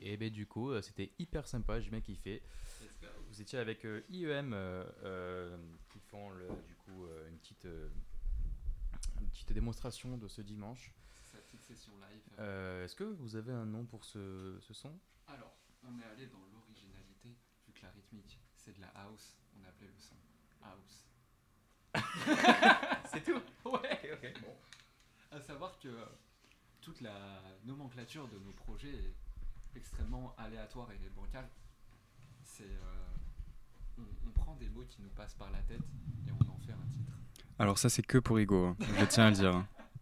Et ben du coup, c'était hyper sympa, j'ai bien kiffé. Vous étiez avec IEM qui font du coup une petite démonstration de ce dimanche. Sa petite session live. Est-ce que vous avez un nom pour ce son? Alors, on est allé dans l'originalité, vu que la rythmique, c'est de la house, on a appelé le son house. C'est tout. Ouais, ok. Bon. À savoir que toute la nomenclature de nos projets est extrêmement aléatoire et bancale. On prend des mots qui nous passent par la tête et on en fait un titre. Alors ça c'est que pour Igo, hein. Je tiens à le dire.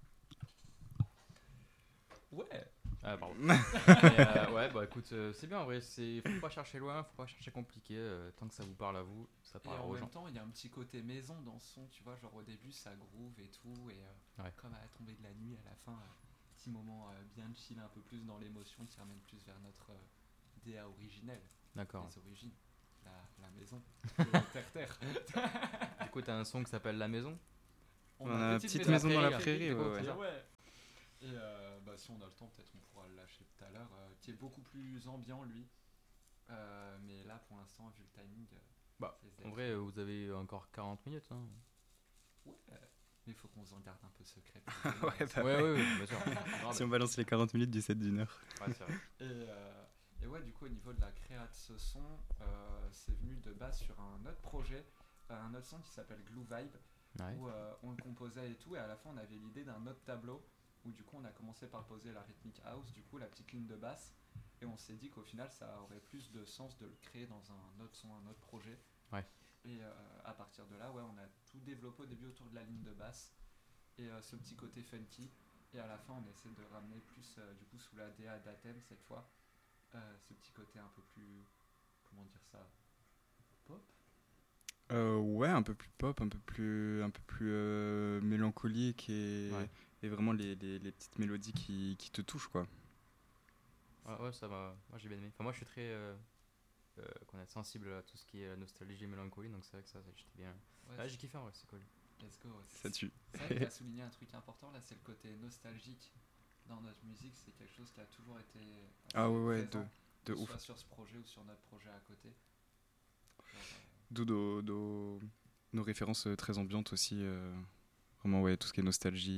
Ouais. Ah pardon. Ouais bah écoute, c'est bien en vrai, faut pas chercher loin, faut pas chercher compliqué, tant que ça vous parle à vous, ça Et parle en aux même gens. temps, il y a un petit côté maison dans ce son, tu vois, genre au début ça groove et tout, et Ouais. comme à la tombée de la nuit, à la fin, petit moment bien chill, un peu plus dans l'émotion, qui ramène plus vers notre DA originelle, D'accord. les origines, la maison, le terre-terre. Du coup t'as un son qui s'appelle La Maison. On a une petite maison dans la prairie, ouais. Et si on a le temps, peut-être on pourra le lâcher tout à l'heure, qui est beaucoup plus ambiant lui. Mais là pour l'instant, vu le timing, Bah, c'est en vrai, vous avez encore 40 minutes. Hein. ouais, mais il faut qu'on s'en garde un peu secret. Ouais, bah Ouais, bien sûr. Si on balance les 40 minutes du set d'une heure. Ouais, c'est vrai. Et ouais, du coup, au niveau de la créa de ce son, c'est venu de base sur un autre projet, un autre son qui s'appelle Glue Vibe, Ouais. où on le composait et tout, et à la fin, on avait l'idée d'un autre tableau, où du coup, on a commencé par poser la rythmique house, du coup, la petite ligne de basse, et on s'est dit qu'au final, ça aurait plus de sens de le créer dans un autre son, un autre projet. Ouais. Et à partir de là, ouais, on a tout développé au début autour de la ligne de basse, et ce petit côté funky, et à la fin, on essaie de ramener plus, du coup, sous la DA d'Athème cette fois, ce petit côté un peu plus, comment dire ça, pop. Ouais, un peu plus pop, un peu plus mélancolique Ouais. et vraiment les petites mélodies qui te touchent quoi. Ouais, ça va. Moi, j'ai bien aimé. Enfin, moi, je suis très qu'on est sensible à tout ce qui est nostalgie et mélancolie, donc c'est vrai que ça j'étais bien. Ouais, j'ai kiffé en vrai, c'est cool. Let's go. Ça tue. C'est vrai que tu as souligné un truc important là, c'est le côté nostalgique dans notre musique, c'est quelque chose qui a toujours été Ah ouais, présent, de que ce ouf. soit sur ce projet ou sur notre projet à côté. Genre, D'où nos références très ambiantes aussi. Vraiment, ouais, tout ce qui est nostalgie.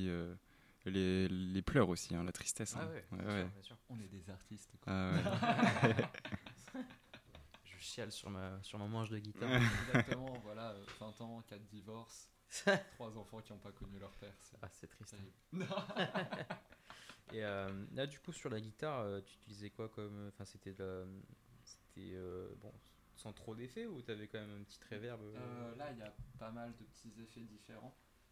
Les pleurs aussi, hein, la tristesse. Ah Hein. ouais, bien sûr. on est des artistes quoi. Ah ouais. Je chiale sur ma manche de guitare. Exactement, voilà, 20 ans, 4 divorces, 3 enfants qui n'ont pas connu leur père. C'est triste. terrible. Et là, du coup, sur la guitare, tu utilisais quoi comme. Enfin, c'était bon, sans trop d'effets ou t'avais quand même un petit reverb Là, il y a pas mal de petits effets différents.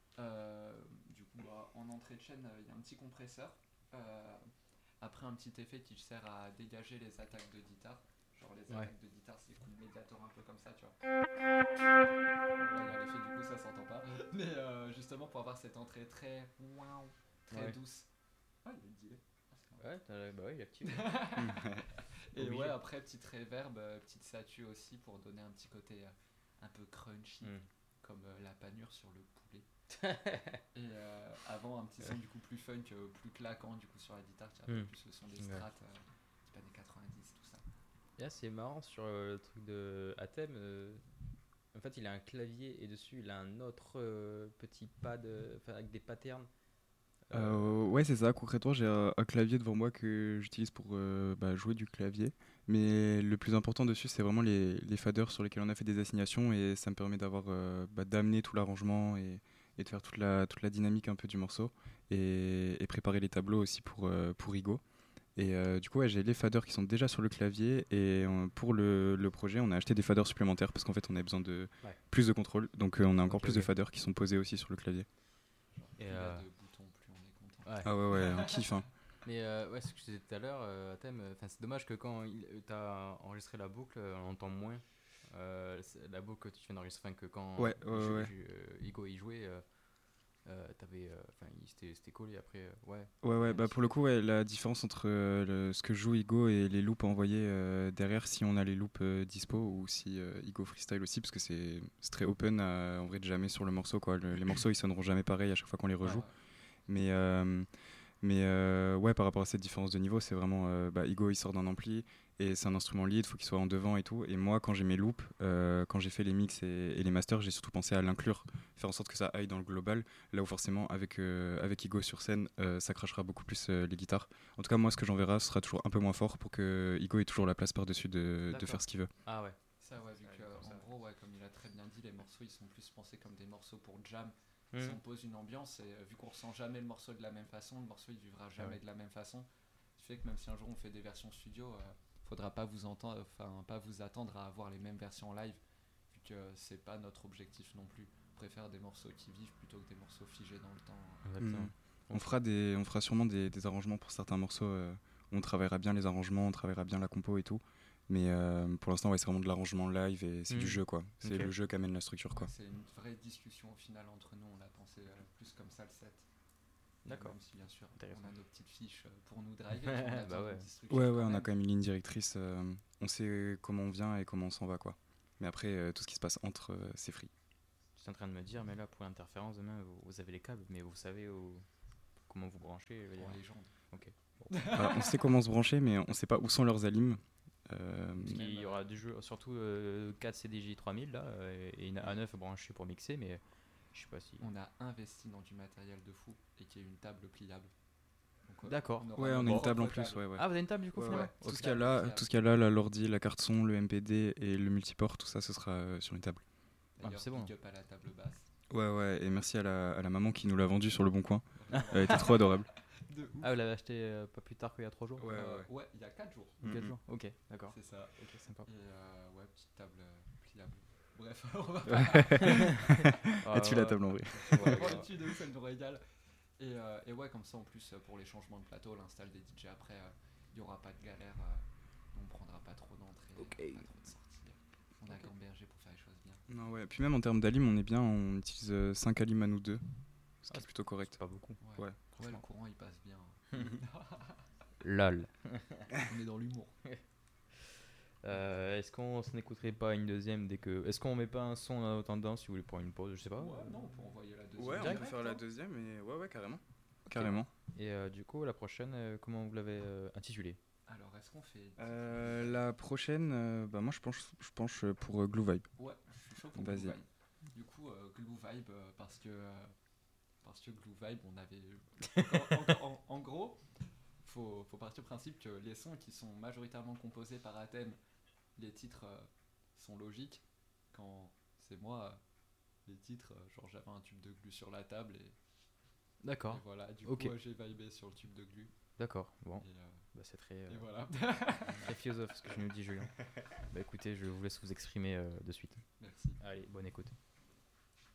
Du coup, en entrée de chaîne, il y a un petit compresseur. Après, un petit effet qui sert à dégager les attaques de guitare. Genre, les attaques de guitare, c'est comme médiator un peu comme ça, tu vois. Là, il y a l'effet, du coup, ça s'entend pas. Mais justement, pour avoir cette entrée très douce. Ah, il y a le delay. Bah ouais, il est actif. Et Obligé. ouais, après, petite reverb, petite satu aussi pour donner un petit côté un peu crunchy, comme la panure sur le poulet. Et avant, un petit son du coup plus funk, plus claquant du coup sur la guitare, qui a un peu plus le son des strats, type années 90, tout ça. Là, c'est marrant sur le truc de Athème. En fait, il a un clavier et dessus, il a un autre petit pad avec des patterns. Ouais, c'est ça. Concrètement, j'ai un clavier devant moi que j'utilise pour jouer du clavier. Mais le plus important dessus, c'est vraiment les faders sur lesquels on a fait des assignations. Et ça me permet d'amener tout l'arrangement et de faire toute la dynamique un peu du morceau. Et préparer les tableaux aussi pour Igo. Et du coup, ouais, j'ai les faders qui sont déjà sur le clavier. Et pour le projet, on a acheté des faders supplémentaires parce qu'en fait, on a besoin de plus de contrôle. Donc, on a encore plus de faders qui sont posés aussi sur le clavier. Genre, plus il y a de boutons, plus on est content. Ouais. Ah ouais, on kiffe. Hein. Mais ouais, ce que je disais tout à l'heure, Athème, c'est dommage que quand t'as enregistré la boucle, on entend moins la boucle que tu viens d'enregistrer, que quand Igo y jouait, c'était collé après. Ouais, bah pour le coup, ouais, la différence entre ce que joue Igo et les loops envoyés derrière, si on a les loops dispo ou si Igo freestyle aussi, parce que c'est très open en vrai de jamais sur le morceau, quoi. Les morceaux ils sonneront jamais pareil à chaque fois qu'on les rejoue. Mais Mais ouais, par rapport à cette différence de niveau, c'est vraiment Igo il sort d'un ampli et c'est un instrument lead, faut qu'il soit en devant et tout. Et moi, quand j'ai mes loops, quand j'ai fait les mix et les masters, j'ai surtout pensé à l'inclure, faire en sorte que ça aille dans le global. Là où forcément avec Igo sur scène, ça crachera beaucoup plus les guitares. En tout cas, moi, ce que j'enverrai, ce sera toujours un peu moins fort pour que Igo ait toujours la place par-dessus de faire ce qu'il veut. Ah ouais. Ça, ouais, vu qu'en gros, ouais, comme il a très bien dit, les morceaux ils sont plus pensés comme des morceaux pour jam. Si on pose une ambiance, et vu qu'on ressent jamais le morceau de la même façon, le morceau il vivra jamais de la même façon. Ce qui fait que même si un jour on fait des versions studio, faudra pas vous attendre à avoir les mêmes versions en live, vu que c'est pas notre objectif non plus. On préfère des morceaux qui vivent plutôt que des morceaux figés dans le temps. Exactement. On fera sûrement des arrangements pour certains morceaux. On travaillera bien les arrangements, on travaillera bien la compo et tout. Mais pour l'instant, ouais, c'est vraiment de l'arrangement live et c'est du jeu, quoi. C'est le jeu qui amène la structure, quoi. C'est une vraie discussion au final entre nous. On a pensé plus comme ça le set. D'accord. Même si bien sûr, on a nos petites fiches pour nous driver. Ouais, on a quand même une ligne directrice. On sait comment on vient et comment on s'en va, quoi. Mais après, tout ce qui se passe entre, c'est free. Tu es en train de me dire, mais là, pour l'interférence, demain, vous avez les câbles, mais vous savez comment vous branchez. En légende. Ok. Bon. On sait comment se brancher, mais on sait pas où sont leurs alimes. Parce qu'il y aura du jeu, surtout 4 CDJ 3000 là, et une A9 branchée pour mixer, mais je sais pas si. On a investi dans du matériel de fou et qui est une table pliable. Donc, d'accord. On a une table en plus. Ouais. Ah, vous avez une table du coup finalement. Tout ce qu'il y a là, l'ordi, la carte son, le MPD et le multiport, tout ça, ce sera sur une table. D'ailleurs, c'est bon. big up à la table basse. Ouais, et merci à la maman qui nous l'a vendu sur le bon coin. Elle était trop adorable. Ah, vous l'avez acheté pas plus tard qu'il y a 3 jours? Ouais, il y a 4 jours. 4 jours, ok, d'accord. C'est ça. Ok, sympa. Et ouais, petite table pliable. Bref, on va pas. Et tu la table en vrai. Tu de ouf, elle nous régale. Et ouais, comme ça en plus, pour les changements de plateau, l'install des DJ après, il n'y aura pas de galère. On prendra pas trop d'entrée, pas trop de sortie. On a gambergé pour faire les choses bien. Non, ouais. Puis même en termes d'alim, on est bien, on utilise 5 alim à nous 2. Ce qui est plutôt correct. C'est pas beaucoup. Ouais, le courant il passe bien. Lol. On est dans l'humour. Est-ce qu'on s'en écouterait pas une deuxième dès que. Est-ce qu'on met pas un son en tendance si vous voulez prendre une pause? Je sais pas. Ouais, non, on peut envoyer la deuxième. Ouais, on peut faire la deuxième et ouais, carrément. Okay. Carrément. Et du coup, la prochaine, comment vous l'avez intitulée? Alors, est-ce qu'on fait. La prochaine, moi je penche pour Glue Vibe. Ouais, je suis chaud pour Glue Vibe. Du coup, Glue Vibe, parce que Glue Vibe, on avait. En gros, faut partir du principe que les sons qui sont majoritairement composés par Athème, les titres sont logiques. Quand c'est moi, les titres, genre j'avais un tube de glu sur la table et. D'accord. Et voilà, du coup, j'ai vibé sur le tube de glu. D'accord, bon. C'est très. Et voilà. Très philosophe ce que tu nous dis, Julien. Écoutez, je vous laisse vous exprimer de suite. Merci. Allez, bonne écoute.